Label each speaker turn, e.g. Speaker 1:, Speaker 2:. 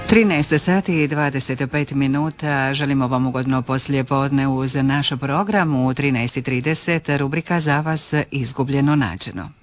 Speaker 1: 13 sati i 25 minuta. Želimo vam ugodno poslijepodne uz naš program. U 13:30 rubrika za vas Izgubljeno nađeno.